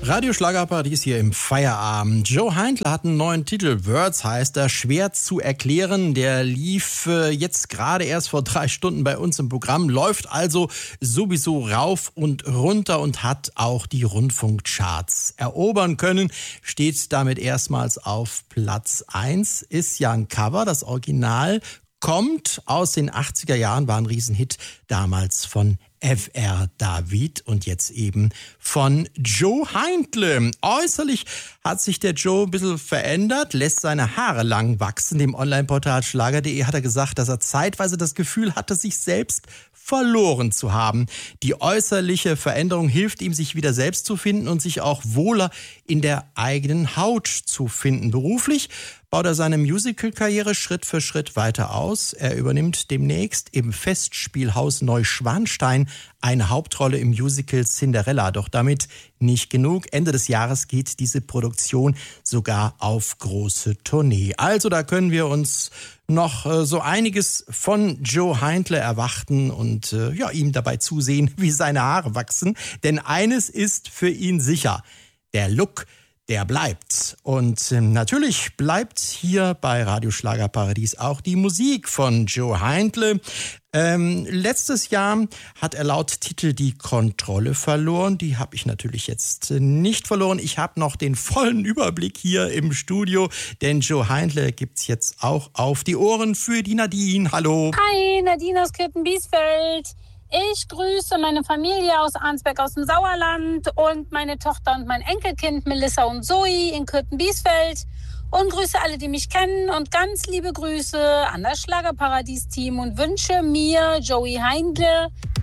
Radio Schlagerparadies hier im Feierabend. Joe Heindle hat einen neuen Titel. Words heißt er, schwer zu erklären. Der lief jetzt gerade erst vor 3 Stunden bei uns im Programm, läuft also sowieso rauf und runter und hat auch die Rundfunkcharts erobern können. Steht damit erstmals auf Platz 1. Ist ja ein Cover, das Original kommt aus den 80er Jahren, war ein Riesenhit damals von F.R. David und jetzt eben von Joe Heindle. Äußerlich hat sich der Joe ein bisschen verändert, lässt seine Haare lang wachsen. Dem Online-Portal Schlager.de hat er gesagt, dass er zeitweise das Gefühl hatte, sich selbst verloren zu haben. Die äußerliche Veränderung hilft ihm, sich wieder selbst zu finden und sich auch wohler in der eigenen Haut zu finden. Beruflich baut er seine Musical-Karriere Schritt für Schritt weiter aus. Er übernimmt demnächst im Festspielhaus Neuschwanstein eine Hauptrolle im Musical Cinderella. Doch damit nicht genug. Ende des Jahres geht diese Produktion sogar auf große Tournee. Also da können wir uns noch so einiges von Joe Heindle erwarten und ihm dabei zusehen, wie seine Haare wachsen. Denn eines ist für ihn sicher: der Look, der bleibt. Und natürlich bleibt hier bei Radio Schlagerparadies auch die Musik von Joe Heindle. Letztes Jahr hat er laut Titel die Kontrolle verloren. Die habe ich natürlich jetzt nicht verloren. Ich habe noch den vollen Überblick hier im Studio, denn Joe Heindle gibt's jetzt auch auf die Ohren für die Nadine. Hallo. Hi, Nadine aus Kürten-Biesfeld. Ich grüße meine Familie aus Arnsberg aus dem Sauerland und meine Tochter und mein Enkelkind Melissa und Zoe in Kürten-Biesfeld und grüße alle, die mich kennen und ganz liebe Grüße an das Schlagerparadies-Team und wünsche mir, Joey Heindle,